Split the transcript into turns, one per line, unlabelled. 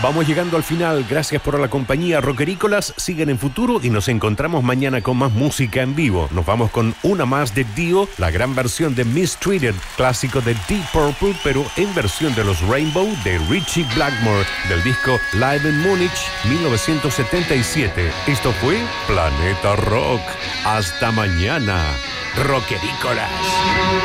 Vamos llegando al final. Gracias por la compañía, rockerícolas. Siguen en futuro y nos encontramos mañana con más música en vivo. Nos vamos con una más de Dio, la gran versión de Mistreated, clásico de Deep Purple, pero en versión de los Rainbow de Richie Blackmore, del disco Live in Múnich 1977. Esto fue Planeta Rock. Hasta mañana, rockerícolas.